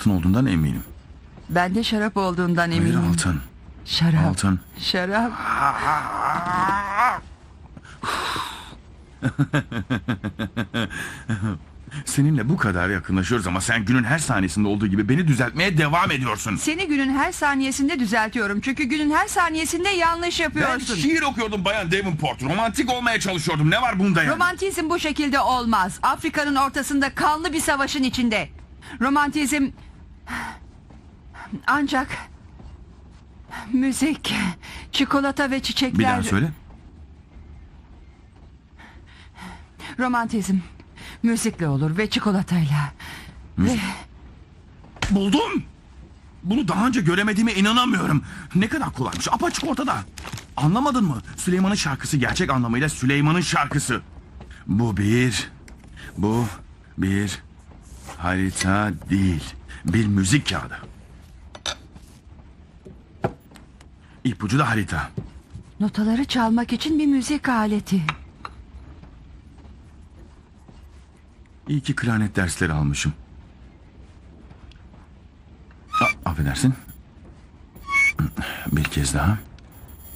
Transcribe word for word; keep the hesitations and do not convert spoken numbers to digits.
altın olduğundan eminim. Ben de şarap olduğundan Hayır, eminim. altın. Şarap. Altın. Şarap. Seninle bu kadar yakınlaşıyoruz ama sen günün her saniyesinde olduğu gibi beni düzeltmeye devam ediyorsun. Seni günün her saniyesinde düzeltiyorum. Çünkü günün her saniyesinde yanlış Ben yapıyorsun. şiir okuyordum Bayan Davenport. Romantik olmaya çalışıyordum. Ne var bunda yani? Romantizm bu şekilde olmaz. Afrika'nın ortasında kanlı bir savaşın içinde. Romantizm ancak müzik, çikolata ve çiçekler. Bir daha söyle. Romantizm müzikle olur ve çikolatayla. Müzik. Ve Buldum. Bunu daha önce göremediğime inanamıyorum. Ne kadar kolaymış. Apaçık ortada. Anlamadın mı? Süleyman'ın şarkısı gerçek anlamıyla Süleyman'ın şarkısı. Bu bir... Bu bir harita değil. Bir müzik kağıdı. İpucu da harita. notaları çalmak için bir müzik aleti. İyi ki klarnet dersleri almışım. A- affedersin. Bir kez daha.